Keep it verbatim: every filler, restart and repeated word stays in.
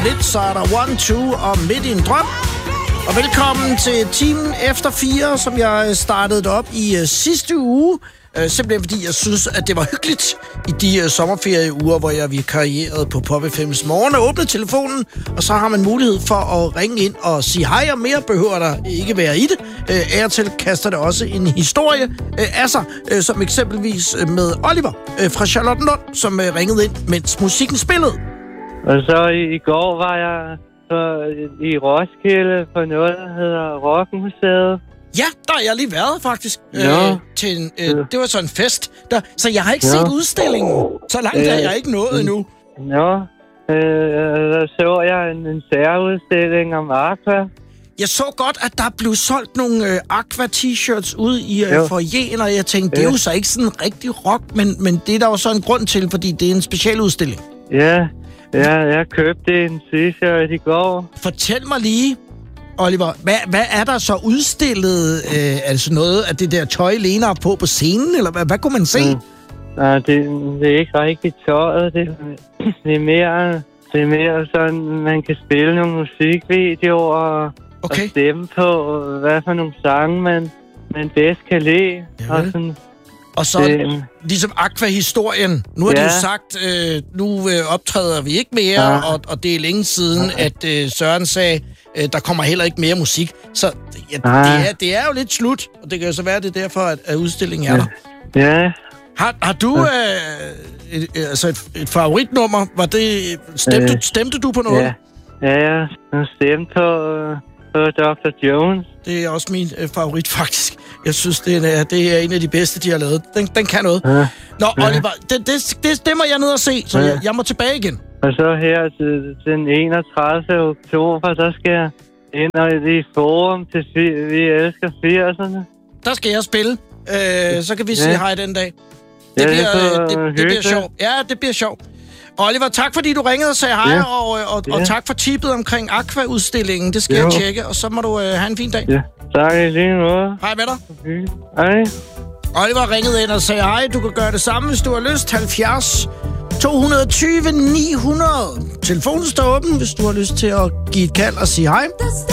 Lidt så er der One, Two og Midt i en drøm. Og velkommen til timen efter fire, som jeg startede op i uh, sidste uge. Uh, simpelthen fordi jeg synes, at det var hyggeligt i de uh, sommerferieuger, hvor jeg vikarierede på Pop F M's morgen og åbnede telefonen. Og så har man mulighed for at ringe ind og sige hej, og mere behøver der ikke være i det. Uh, Airtel kaster det også en historie uh, af sig, uh, som eksempelvis uh, med Oliver uh, fra Charlottenlund, som uh, ringede ind, mens musikken spillede. Og så i, i går var jeg på, i Roskilde på noget, der hedder Rockmuseet. Ja, der har jeg lige været, faktisk. Ja. Øh, til en, øh, det var sådan en fest. Der, så jeg har ikke ja. set udstillingen. Så langt øh, har jeg ikke nået endnu. Ja, øh, der så jeg en, en særudstilling om Aqua. Jeg så godt, at der blev solgt nogle øh, Aqua-t-shirts ude i øh, foyeren, og jeg tænkte, det er jo så ikke sådan rigtig rock, men, men det er der jo så en grund til, fordi det er en specialudstilling. Ja, ja, jeg købte en t-shirt i går. Fortæl mig lige, Oliver, hvad, hvad er der så udstillet? Øh, altså noget af det der tøj, Lena har på på scenen, eller hvad, hvad kunne man se? Mm. Nej, det, det er ikke rigtig tøjet. Det, det, er mere, det er mere sådan, man kan spille nogle musikvideoer og, okay. og stemme på, hvad for nogle sange man, man bedst kan lide. Og, sådan, og så det, ligesom Aqua-historien. Nu har ja. de jo sagt, øh, nu øh, optræder vi ikke mere, ja. og, og det er længe siden, ja. at øh, Søren sagde, øh, der kommer heller ikke mere musik. Så ja, ja. Det, er, det er jo lidt slut, og det kan jo så være, det er derfor, at, at udstillingen er der. Ja. Har, har du øh, et, altså et, et favoritnummer? Var det, stemte, øh, stemte du på noget? Ja, ja jeg stemte på, på doktor Jones. Det er også min øh, favorit, faktisk. Jeg synes, det er, det er en af de bedste, de har lavet. Den, den kan noget. Ja. Nå, Oliver, det, det, det, det må jeg ned og se, så ja. jeg, jeg må tilbage igen. Og så her til den enogtredivte oktober, der skal jeg ind og i forum til Vi Elsker firserne. Der skal jeg spille. Øh, så kan vi ja. sige hej den dag. Det, ja, bliver, det, det, det bliver sjovt. Ja, det bliver sjovt. Oliver, tak fordi du ringede og sagde hej, ja. og, og, ja. og tak for tippet omkring Aqua-udstillingen. Det skal jo. jeg tjekke, og så må du øh, have en fin dag. Ja, tak i lige måde. Hej med dig. Okay. Hej. Oliver ringede ind og sagde hej. Du kan gøre det samme, hvis du har lyst. halvfjerds to tyve ni hundrede. Telefonen står åben, hvis du har lyst til at give et kald og sige hej.